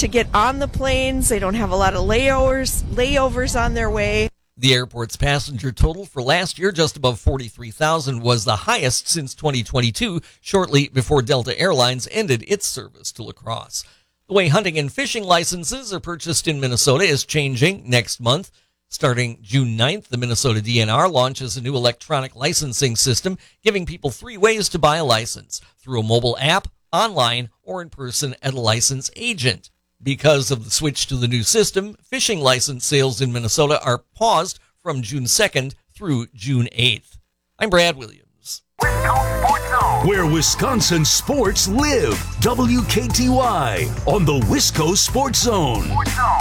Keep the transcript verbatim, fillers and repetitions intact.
to get on the planes. They don't have a lot of layovers, layovers on their way. The airport's passenger total for last year, just above forty-three thousand, was the highest since twenty twenty-two, shortly before Delta Airlines ended its service to La Crosse. The way hunting and fishing licenses are purchased in Minnesota is changing next month. Starting June ninth, the Minnesota D N R launches a new electronic licensing system, giving people three ways to buy a license: through a mobile app, online, or in person at a license agent. Because of the switch to the new system, fishing license sales in Minnesota are paused from June second through June eighth. I'm Brad Williams. Where Wisconsin sports live. W K T Y on the Wisco Sports Zone. Sports Zone.